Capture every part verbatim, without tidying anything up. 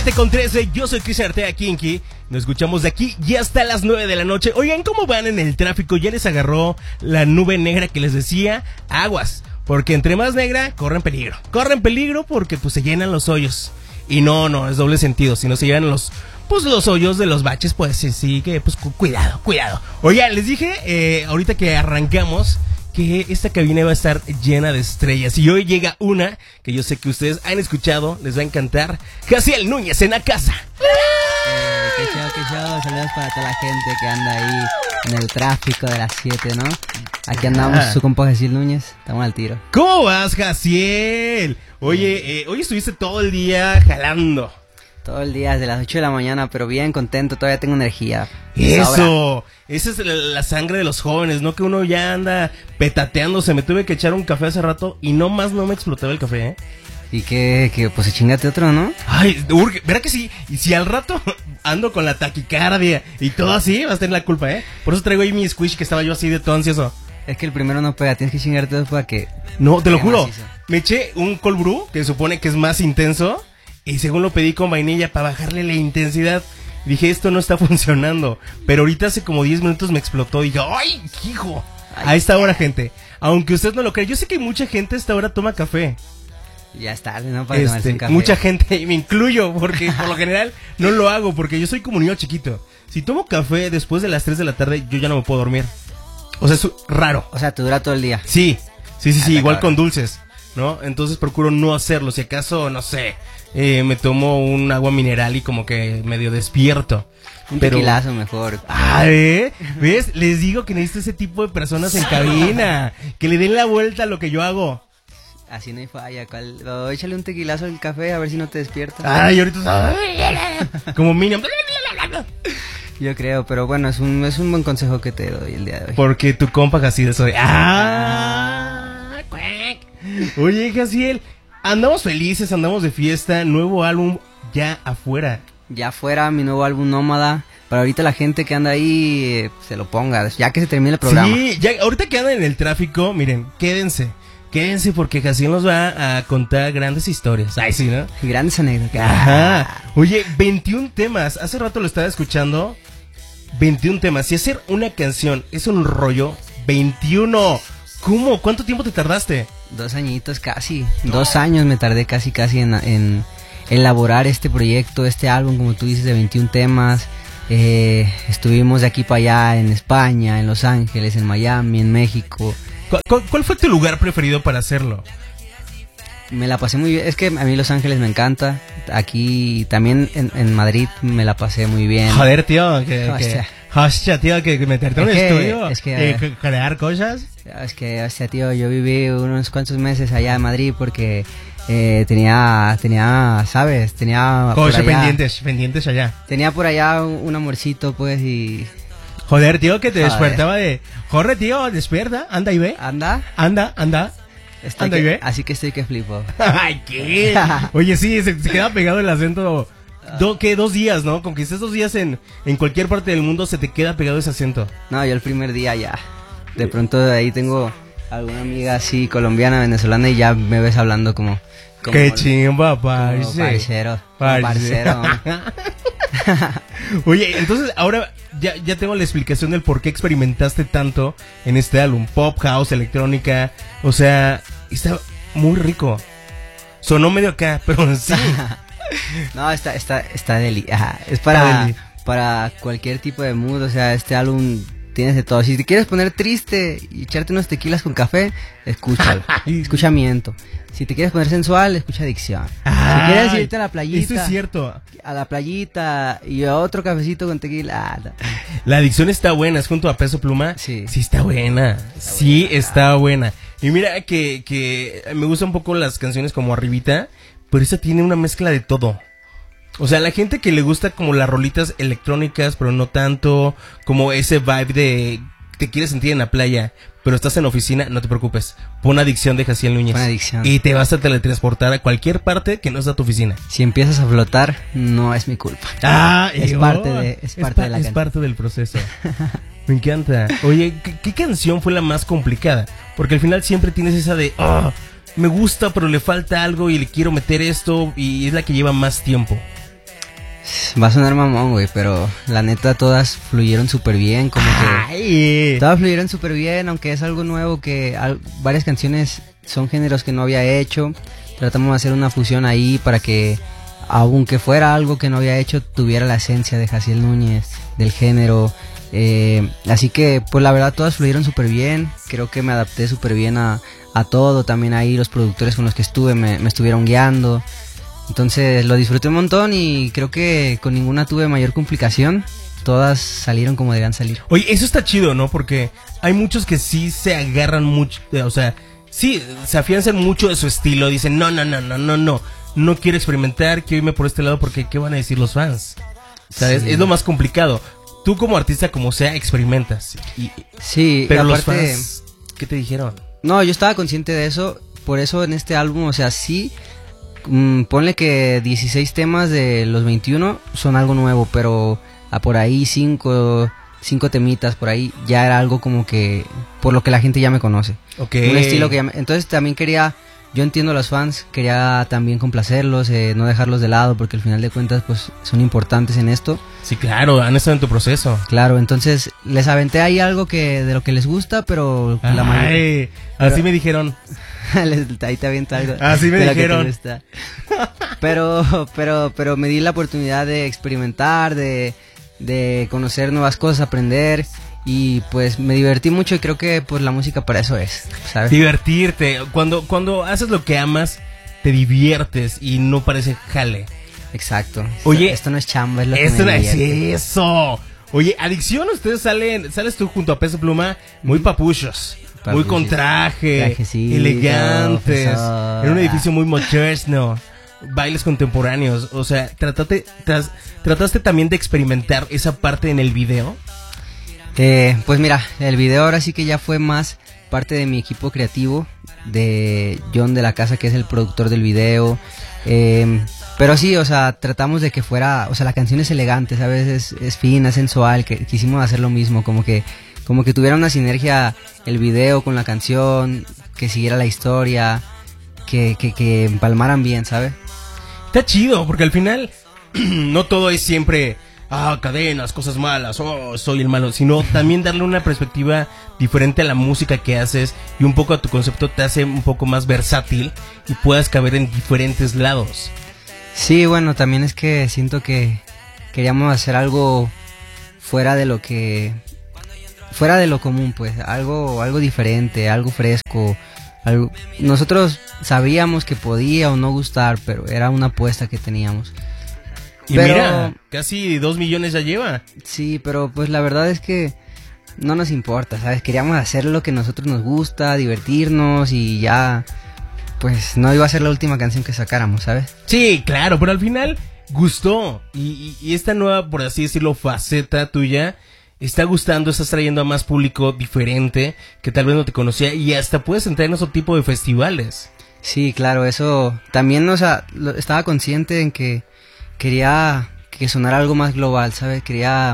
Con trece, yo soy Chris Artea Kinky. Nos escuchamos de aquí y hasta las nueve de la noche. Oigan, ¿cómo van en el tráfico? Ya les agarró la nube negra que les decía. Aguas, porque entre más negra, corren peligro. Corren peligro porque pues se llenan los hoyos. Y no, no, es doble sentido. Si no se llenan los, pues los hoyos de los baches, pues sí, sí, que pues cu- cuidado, cuidado. Oigan, les dije, eh, ahorita que arrancamos, que esta cabina va a estar llena de estrellas. Y hoy llega una que yo sé que ustedes han escuchado, les va a encantar. Jaciel Núñez en la casa. Eh, qué show, qué show. Saludos para toda la gente que anda ahí en el tráfico de las siete, ¿no? Aquí andamos, Ah. su compa Jaciel Núñez. Estamos al tiro. ¿Cómo vas, Jaciel? Oye, eh, hoy estuviste todo el día jalando. Todo el día desde las ocho de la mañana, pero bien contento, todavía tengo energía. Eso, esa es la, la sangre de los jóvenes, ¿no? Que uno ya anda petateándose. Me tuve que echar un café hace rato y no más no me explotaba el café, ¿eh? Y que, que pues chingate otro, ¿no? Ay, urge, ¿verdad que sí? Y si al rato ando con la taquicardia y todo así, vas a tener la culpa, ¿eh? Por eso traigo ahí mi squish que estaba yo así de todo ansioso. Es que el primero no pega, tienes que chingarte dos para que... No, te lo Qué juro. macizo. Me eché un cold brew, que se supone que es más intenso, y según lo pedí con vainilla para bajarle la intensidad. Dije, esto no está funcionando. Pero ahorita hace como diez minutos me explotó. Dije, ¡ay, hijo! Ay, A esta hora, gente. Aunque usted no lo crea, yo sé que mucha gente a esta hora toma café. Ya es tarde, ¿no? Para tomarse Este, un café. mucha gente, y me incluyo, porque por lo general no lo hago, porque yo soy como niño chiquito. Si tomo café después de las tres de la tarde, yo ya no me puedo dormir. O sea, es raro. O sea, te dura todo el día. Sí, sí, sí, sí, Ah, igual cabrón. con dulces, ¿no? Entonces procuro no hacerlo. Si acaso, no sé, eh, me tomo un agua mineral y como que medio despierto. Un Pero- tequilazo mejor. Ah, ¿eh? ¿Ves? Les digo que necesito ese tipo de personas en cabina. Que le den la vuelta a lo que yo hago. Así no hay falla. ¿Cuál? Oh, échale un tequilazo al café a ver si no te despiertas. Ay, ahorita... Como Minion. Yo creo, pero bueno, es un, es un buen consejo que te doy el día de hoy. Porque tu compa Jaciel soy. ¡Ah! Cuac. Oye, Jaciel, andamos felices, andamos de fiesta. Nuevo álbum ya afuera. Ya fuera mi nuevo álbum Nómada. Para ahorita la gente que anda ahí, eh, se lo ponga, ya que se termine el programa. Sí, ya, ahorita que andan en el tráfico, miren, quédense. Quédense porque Jaciel nos va a contar grandes historias. Ay, sí, ¿no? Grandes anécdotas. Ajá. Oye, veintiún temas. Hace rato lo estaba escuchando. veintiún temas. Si hacer una canción es un rollo, veintiuno. ¿Cómo? ¿Cuánto tiempo te tardaste? Dos añitos casi. Dos años me tardé casi, casi en, en elaborar este proyecto, este álbum, como tú dices, de veintiún temas. Eh, estuvimos de aquí para allá en España, en Los Ángeles, en Miami, en México. ¿Cu- ¿Cuál, cuál fue tu lugar preferido para hacerlo? Me la pasé muy bien. Es que a mí Los Ángeles me encanta. Aquí también en, en Madrid me la pasé muy bien. Joder, tío, que... que Hostia. hostia, tío, que, que meterte en un Es que- estudio es que, y eh, c- crear cosas. Es que, hostia, tío, yo viví unos cuantos meses allá en Madrid porque eh, tenía, tenía, ¿sabes? Tenía por Cosas allá, pendientes, pendientes allá. tenía por allá un, un amorcito, pues, y... Joder, tío, que te Joder. despertaba de... Corre, tío, despierta, anda y ve. ¿Anda? Anda, anda. Estoy Anda y que- ve. así que estoy que flipo. Ay, ¿qué? Oye, sí, se, se queda pegado el acento. Do, ¿Qué? Dos días, ¿no? Con que estés dos días en, en cualquier parte del mundo, se te queda pegado ese acento. No, yo el primer día ya. De pronto de ahí tengo alguna amiga así colombiana, venezolana y ya me ves hablando como... como Qué chimba, como parce. parcero. como parcero. Oye, entonces ahora ya, ya tengo la explicación del por qué experimentaste tanto en este álbum. Pop, house, electrónica. O sea, está muy rico. Sonó medio acá, pero sí. No, está, está, está deli. Ajá, es Está para, deli. para cualquier tipo de mood. O sea, este álbum tienes de todo. Si te quieres poner triste y echarte unos tequilas con café, escúchalo. Escucha Miento. Si te quieres poner sensual, escucha Adicción. Si quieres irte a la playita, Esto es cierto. a la playita y a otro cafecito con tequila. Ah, no. La adicción está buena, es junto a Peso Pluma. Sí. Sí está buena. sí está buena. Y mira que, que me gustan un poco las canciones como Arribita, pero esta tiene una mezcla de todo. O sea, la gente que le gusta como las rolitas electrónicas, pero no tanto, como ese vibe de te quieres sentir en la playa, pero estás en la oficina, no te preocupes. Pon Adicción de Jaciel Núñez. Pon Adicción. Y te vas a teletransportar a cualquier parte que no sea tu oficina. Si empiezas a flotar, no es mi culpa. Ah, Es y- parte oh, de- es parte pa- de la es can- parte del proceso. Me encanta. Oye, ¿qué, qué canción fue la más complicada? Porque al final siempre tienes esa de, oh, me gusta, pero le falta algo y le quiero meter esto, y es la que lleva más tiempo. Pues va a sonar mamón, güey, pero la neta todas fluyeron súper bien, como que... Ay. Todas fluyeron súper bien, aunque es algo nuevo que al, varias canciones son géneros que no había hecho. Tratamos de hacer una fusión ahí para que, aunque fuera algo que no había hecho, tuviera la esencia de Jaciel Núñez, del género. Eh, así que, pues la verdad todas fluyeron súper bien. Creo que me adapté súper bien a, a todo. También ahí los productores con los que estuve me, me estuvieron guiando. Entonces lo disfruté un montón y creo que con ninguna tuve mayor complicación. Todas salieron como debían salir. Oye, eso está chido, ¿no? Porque hay muchos que sí se agarran mucho, o sea, sí, se afianzan mucho de su estilo. Dicen, no, no, no, no, no, no, no quiero experimentar, quiero irme por este lado porque ¿qué van a decir los fans? ¿Sabes? Sí. Es lo más complicado. Tú como artista, como sea, experimentas. Y, sí, pero y aparte, los fans, ¿qué te dijeron? No, yo estaba consciente de eso. Por eso en este álbum, o sea, sí... Mm, ponle que dieciséis temas de los veintiuno son algo nuevo, pero a por ahí cinco temitas por ahí ya era algo como que por lo que la gente ya me conoce. Okay. Un estilo que ya me, entonces también quería, yo entiendo a los fans, quería también complacerlos, eh, no dejarlos de lado porque al final de cuentas pues son importantes en esto. Sí, claro, han estado en tu proceso. Claro, entonces les aventé ahí algo que de lo que les gusta, pero Ay, la mayoría, así pero, me dijeron. ahí te aviento algo. Así me de dijeron. Lo que te gusta. Pero, pero, pero me di la oportunidad de experimentar, de, de conocer nuevas cosas, aprender. Y pues me divertí mucho y creo que pues la música para eso es, ¿sabes? Divertirte. Cuando, cuando haces lo que amas, te diviertes y no parece jale. Exacto. Oye, esto, esto no es chamba, es lo que esto me no es divierte. eso. Oye, Adicción, ustedes salen, sales tú junto a Peso Pluma, muy papuchos. Papuchos. Muy con traje, Trajecito, elegantes, profesor. en un edificio muy moderno, bailes contemporáneos. O sea, trataste, tras, trataste también de experimentar esa parte en el video. Eh, pues mira, el video ahora sí que ya fue más parte de mi equipo creativo, de John de la Casa, que es el productor del video. Eh, pero sí, o sea, tratamos de que fuera, o sea, la canción es elegante, ¿sabes? Es, es fina, sensual, que quisimos hacer lo mismo, como que como que tuviera una sinergia el video con la canción, que siguiera la historia, que, que, que empalmaran bien, ¿sabes? Está chido, porque al final no todo es siempre, ah, cadenas, cosas malas, oh, soy el malo, sino también darle una perspectiva diferente a la música que haces y un poco a tu concepto te hace un poco más versátil y puedas caber en diferentes lados. Sí, bueno, también es que siento que queríamos hacer algo fuera de lo que... fuera de lo común, pues, algo algo diferente, algo fresco, algo... Nosotros sabíamos que podía o no gustar, pero era una apuesta que teníamos. Y pero, mira, casi dos millones ya lleva. Sí, pero pues la verdad es que no nos importa, ¿sabes? Queríamos hacer lo que a nosotros nos gusta, divertirnos y ya, pues no iba a ser la última canción que sacáramos, ¿sabes? Sí, claro, pero al final gustó. Y, y, y esta nueva, por así decirlo, faceta tuya... está gustando, estás trayendo a más público diferente que tal vez no te conocía y hasta puedes entrar en otro tipo de festivales. Sí, claro, eso también, o sea, lo, estaba consciente en que quería que sonara algo más global, ¿sabes? Quería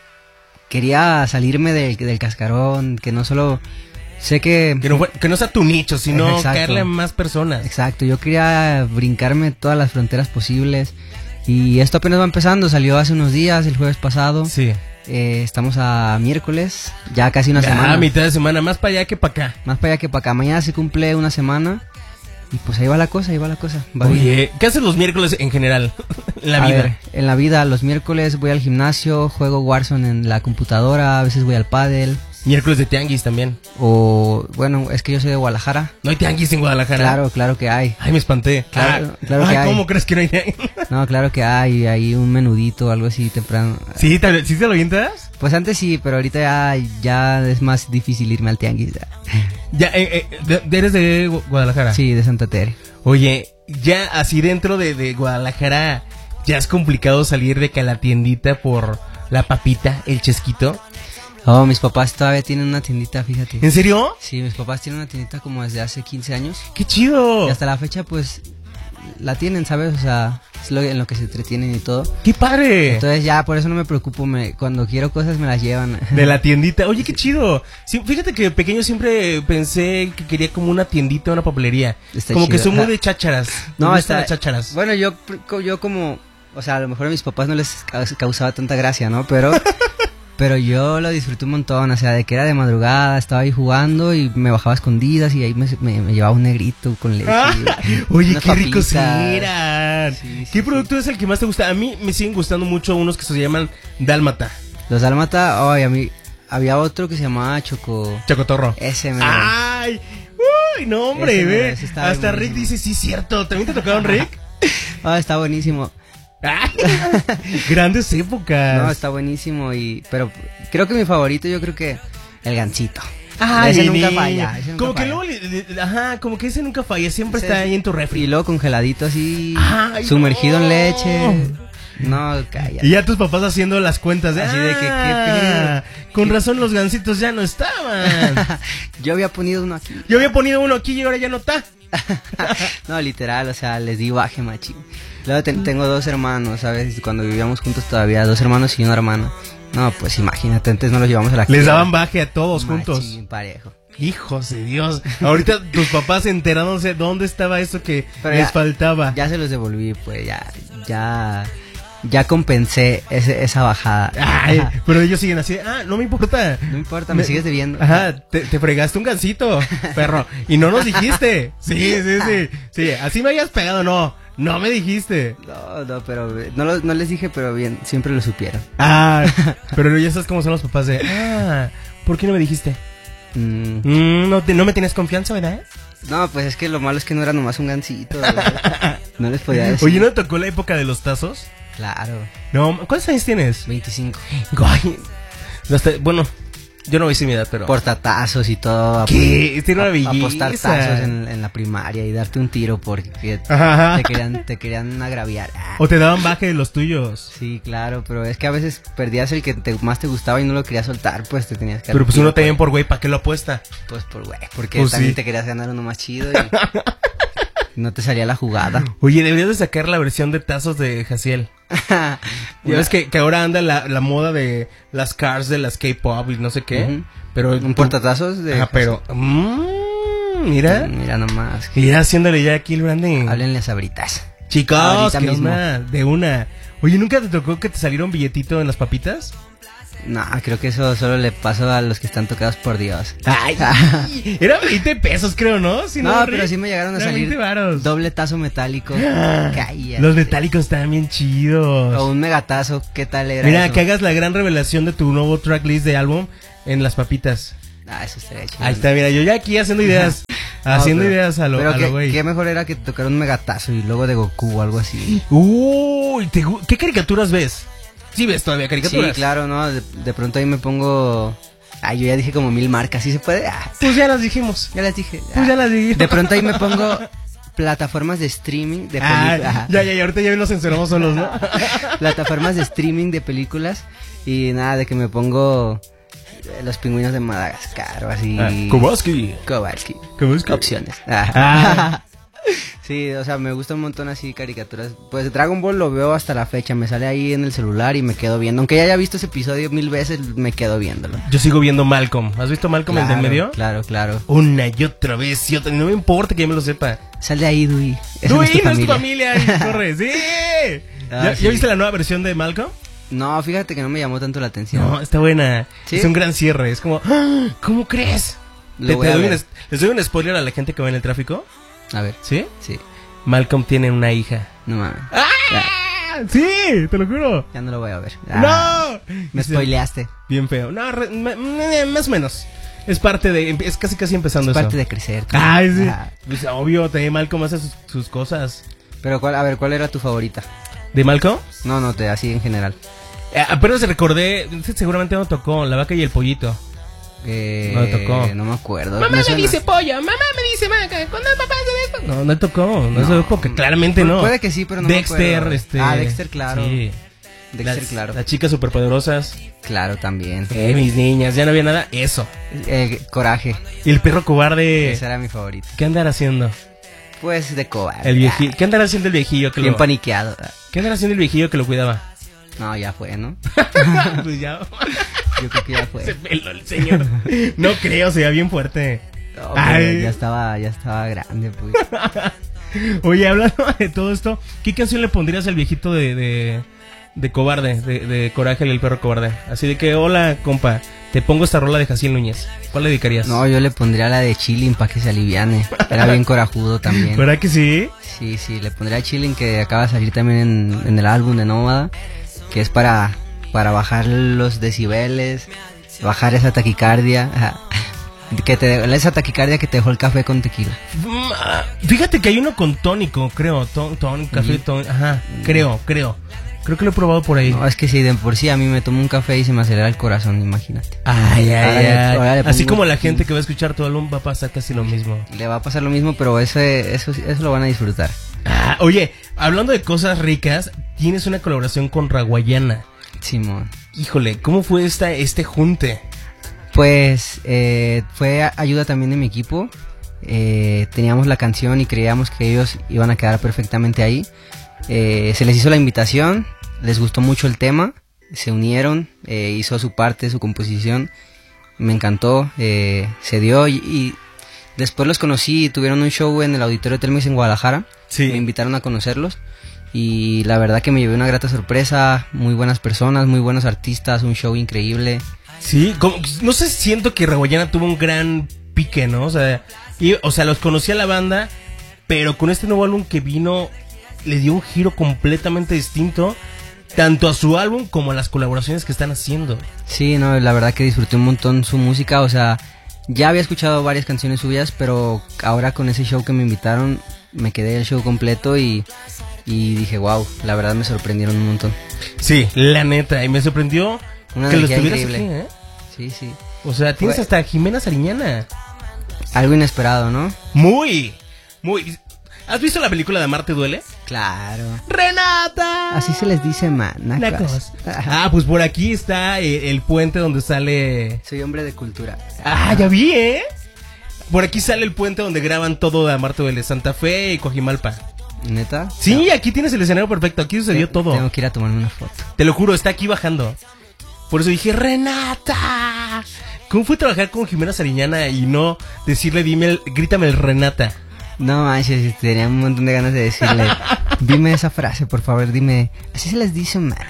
quería salirme del, del cascarón, que no solo sé que que no, fue, que no sea tu nicho, sino exacto, caerle a más personas. Exacto, yo quería brincarme todas las fronteras posibles y esto apenas va empezando, salió hace unos días, el jueves pasado. Sí. Eh, estamos a miércoles, ya casi una ya, semana. mitad de semana, más para allá que para acá. Más para allá que para acá. Mañana se cumple una semana y pues ahí va la cosa, ahí va la cosa. Va Oye, bien. ¿qué haces los miércoles en general? En la a vida. Ver, en la vida, los miércoles voy al gimnasio, juego Warzone en la computadora, a veces voy al pádel. Miércoles de tianguis también. O, bueno, es que yo soy de Guadalajara. ¿No hay tianguis en Guadalajara? Claro, claro que hay. Ay, me espanté. Claro, ah, claro ay, que hay. ¿cómo crees que no hay tianguis? No, claro que hay, hay un menudito, algo así temprano. ¿Sí? ¿Te, ¿sí te lo avientas? Pues antes sí, pero ahorita ya, ya es más difícil irme al tianguis. Ya, ya eh, eh, ¿eres de Guadalajara? Sí, de Santa Tere. Oye, ya así dentro de, de Guadalajara, ya es complicado salir de que a la tiendita por la papita, el chesquito. Oh, mis papás todavía tienen una tiendita, fíjate. ¿En serio? Sí, mis papás tienen una tiendita como desde hace quince años. ¡Qué chido! Y hasta la fecha, pues, la tienen, ¿sabes? O sea, es lo, en lo que se entretienen y todo. ¡Qué padre! Entonces ya, por eso no me preocupo, me, cuando quiero cosas me las llevan. De la tiendita. Oye, qué chido. Sí, fíjate que de pequeño siempre pensé que quería como una tiendita, una papelería. Está como chido. que soy muy de chácharas. No, me está gustan las chácharas. Bueno, yo, yo como... O sea, a lo mejor a mis papás no les causaba tanta gracia, ¿no? Pero... Pero yo lo disfruté un montón, o sea, de que era de madrugada, estaba ahí jugando y me bajaba a escondidas y ahí me, me, me llevaba un negrito con leche. Ah, oye, qué ricos papitas. eran. Sí, sí, ¿Qué sí. producto es el que más te gusta? A mí me siguen gustando mucho unos que se llaman Dálmata. Los dálmata, ay, a mí había otro que se llamaba Choco. Chocotorro. Ese me. Ay, uy, no hombre, Ese, ve. ese estaba Hasta Rick buenísimo. dice, sí, cierto. ¿También te tocaron Rick? Ah, está buenísimo. Ah, grandes épocas. No, está buenísimo y pero creo que mi favorito yo creo que el gansito. Ay, ese nunca niño. falla, ese nunca Como que falla. luego, le- le- ajá, como que ese nunca falla, siempre Ese está es- ahí en tu Y refri. luego congeladito así, Ay, sumergido no. en leche. No, cállate. Y ya tus papás haciendo las cuentas de, Así de que, ¿qué "Ah, pedo? con ¿Qué?" razón los gansitos ya no estaban. Yo había ponido uno aquí. Yo había ponido uno aquí y ahora ya no está. No, literal, o sea, les di baje, machín. Luego te- tengo dos hermanos, ¿sabes? Cuando vivíamos juntos todavía, dos hermanos y una hermana. No, pues imagínate, antes no los llevamos a la Les quiebra. daban baje a todos juntos. Machín, parejo. Hijos de Dios. Ahorita tus papás enterándose dónde estaba eso que Pero les ya- faltaba. Ya se los devolví, pues ya, ya, ya compensé ese, esa bajada. Ay, pero ellos siguen así. Ah, no me importa. No importa, me, sigues debiendo. Ajá, te, te fregaste un gansito, perro. Y no nos dijiste. Sí, sí, sí. Sí, así me hayas pegado, no. No me dijiste. No, no, pero no, lo- no les dije, pero bien, siempre lo supieron. Ah, pero ya sabes cómo son los papás de. Ah, ¿por qué no me dijiste? Mm, Mm, no, te- no me tienes confianza, ¿verdad? no, pues es que lo malo es que no era nomás un gansito. ¿verdad? No les podía decir. Oye, ¿no te tocó la época de los tazos? Claro, No, ¿cuántos años tienes? veinticinco. Ay, hasta- bueno, yo no voy a decir mi edad, pero. Portatazos y todo. ¿Qué? Tiene una a- belleza. Apostar tazos en, en la primaria y darte un tiro porque Ajá. te querían, te querían agraviar. Ah, O te daban baje de los tuyos. sí, claro, pero es que a veces perdías el que te- más te gustaba y no lo querías soltar, pues te tenías que... dar Pero un pues tiro, uno también por güey, ¿para qué lo apuesta? Pues por güey, porque Pues también sí. te querías ganar uno más chido y no te salía la jugada. Oye, deberías de sacar la versión de tazos de Jaciel. Ya ves que, que ahora anda la, la moda de las cars de las K-pop y no sé qué. Ujú. Pero Un portatazos de... Ajá, pero. mm, mira. Mira nomás. Mira, haciéndole ya aquí el branding. Háblenle a Sabritas. Chicos, Ahorita ¿qué mismo. onda? De una. Oye, ¿nunca te tocó que te saliera un billetito en las papitas? No, creo que eso solo le pasa a los que están tocados por Dios. Ay, era veinte pesos, creo, ¿no? Si No, Rick. pero sí me llegaron a Era salir veinte varos. doble tazo metálico. Ah, Cállate. Los metálicos estaban bien chidos. O un megatazo, ¿qué tal era Mira, eso? que hagas la gran revelación de tu nuevo tracklist de álbum en las papitas. Ah, eso estaría chido. Ahí está, mira, yo ya aquí haciendo ideas. haciendo No, pero- ideas a lo, Pero a lo qué, güey. qué mejor era que te tocara un megatazo y luego de Goku o algo así. Uy, ¿te gu- ¿qué caricaturas ves? Sí ves todavía caricaturas. Sí, claro, ¿no? De, de pronto ahí me pongo... Ay, yo ya dije como mil marcas, ¿sí se puede? Ah, Pues ya las dijimos. ya las dije. Pues Ah. ya las dijimos. De pronto ahí me pongo plataformas de streaming de Ah, películas. ya, ya, ya, ahorita ya nos censuramos solos, ¿no? Plataformas de streaming de películas y nada, de que me pongo eh, los pingüinos de Madagascar o así. Ah, Kowalski. Kowalski. Kowalski. Opciones. Ah. Sí, o sea, me gusta un montón así caricaturas. Pues Dragon Ball lo veo hasta la fecha, me sale ahí en el celular y me quedo viendo. Aunque ya haya visto ese episodio mil veces, me quedo viéndolo. Yo sigo viendo Malcolm. ¿Has visto Malcolm el Claro, del medio? Claro, claro. Una y otra vez y otra. No me importa que ya me lo sepa. Sal de ahí, Dewey. Esa Uy, no no es es tu tu familia. familia. Ahí, corre, sí. Ah, ¿Ya, sí. ¿Ya viste la nueva versión de Malcolm? No, fíjate que no me llamó tanto la atención. No, está buena. ¿Sí? Es un gran cierre. Es como, ¡ah! ¿Cómo crees? Lo Te- voy te a doy ver. un es- les doy un spoiler a la gente que va en el tráfico. A ver, ¿Sí? sí. Malcolm tiene una hija. No mames. ¡Ah! Sí, te lo juro. Ya no lo voy a ver. Ah, ¡No! Me Dice, spoileaste. Bien feo. No, re- ma- ma- más o menos. Es parte de. Es casi casi empezando Es eso. parte de crecer. tú. Ay, sí. Ah, Pues, obvio, te Malcolm hace sus, sus cosas. Pero cuál, a ver, ¿cuál era tu favorita? ¿De Malcolm? No, no, te así en general. Eh, apenas recordé. Seguramente no tocó. La vaca y el pollito. Eh, No te tocó. No me acuerdo. Mamá me suena. dice pollo, mamá me dice vaca. ¿Cuándo el papá hace esto? No, no tocó. No, no. porque claramente Pu- no. Puede que sí, pero no me Dexter, acuerdo. este. Ah, Dexter, claro. Sí. Dexter, las, claro. Las chicas superpoderosas. Claro, también. Eh, mis niñas, ya no había nada. Eso. Eh, Coraje. Y el perro cobarde. Ese era mi favorito. ¿Qué andará haciendo? Pues de cobarde. El viejillo. ¿Qué andará haciendo el viejillo que Bien lo... paniqueado. ¿Qué andará haciendo el viejillo que lo cuidaba? No, ya fue, ¿no? Pues ya. Yo creo que ya Se fue. peló el señor. No creo, se veía bien fuerte. No, pero Ay. ya estaba, ya estaba grande, pues. Oye, hablando de todo esto, ¿qué canción le pondrías al viejito de, de, de Cobarde, de, de Coraje, el perro cobarde? Así de que, hola, compa, te pongo esta rola de Jaciel Núñez. ¿Cuál le dedicarías? No, yo le pondría la de Chilling para que se aliviane. Era bien corajudo también. ¿Verdad que sí? Sí, sí, le pondría Chilling, que acaba de salir también en, en el álbum de Nómada, que es para, para bajar los decibeles, bajar esa taquicardia, que te, esa taquicardia que te dejó el café con tequila. Fíjate que hay uno con tónico, creo, ton, ton, café, ton, ajá, creo, creo. Creo que lo he probado por ahí. No, es que si de por sí a mí me tomo un café y se me acelera el corazón, imagínate. Ay, ay, ay. Ahora le pongo- Así como la gente que va a escuchar tu álbum va a pasar casi lo mismo. Le va a pasar lo mismo, pero ese, eso, eso lo van a disfrutar. Ah, oye, hablando de cosas ricas, tienes una colaboración con Raguayana. Simón. Híjole, ¿cómo fue esta, este junte? Pues eh, fue a- ayuda también de mi equipo. Eh, teníamos la canción y creíamos que ellos iban a quedar perfectamente ahí. Eh, se les hizo la invitación, les gustó mucho el tema, se unieron, eh, hizo su parte, su composición, me encantó, eh, se dio y, y después los conocí, tuvieron un show en el Auditorio Telmex en Guadalajara, Sí. me invitaron a conocerlos y la verdad que me llevé una grata sorpresa, muy buenas personas, muy buenos artistas, un show increíble. Sí, como- no sé, siento que Raguayana tuvo un gran pique, ¿no? O sea, y, o sea, los conocí a la banda, pero con este nuevo álbum que vino, le dio un giro completamente distinto, tanto a su álbum como a las colaboraciones que están haciendo. Sí, no, la verdad que disfruté un montón su música, o sea, ya había escuchado varias canciones suyas, pero ahora con ese show que me invitaron, me quedé el show completo y, y dije, wow, la verdad me sorprendieron un montón. Sí, la neta, y me sorprendió Una que los energía tuvieras increíble. aquí, ¿eh? Sí, sí. O sea, tienes Fue- hasta Jimena Sariñana. Algo inesperado, ¿no? Muy, muy... ¿Has visto la película de Amar te duele? Claro. ¡Renata! Así se les dice, manacos. Nacos. Ah, pues por aquí está el, el puente donde sale... Soy hombre de cultura. Ah, ya vi, ¿eh? Por aquí sale el puente donde graban todo de Amar te duele, Santa Fe y Coajimalpa. ¿Neta? Sí, aquí tienes el escenario perfecto, aquí sucedió Te- todo. Tengo que ir a tomarme una foto. Te lo juro, está aquí bajando. Por eso dije, ¡Renata! ¿Cómo fue trabajar con Jimena Sariñana y no decirle, dime, el- grítame el Renata? No manches, tenía un montón de ganas de decirle, dime esa frase, por favor, dime. Así se les dice, man.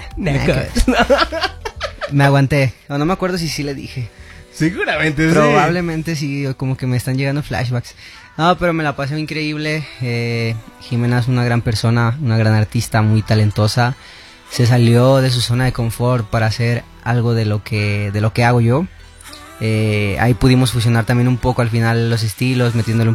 Me aguanté. No, no me acuerdo si sí le dije. Seguramente, sí. Probablemente sí, como que me están llegando flashbacks. No, pero me la pasé increíble. Eh, Jimena es una gran persona, una gran artista, muy talentosa. Se salió de su zona de confort para hacer algo de lo que, de lo que hago yo. Eh, ahí pudimos fusionar también un poco al final los estilos, metiéndole un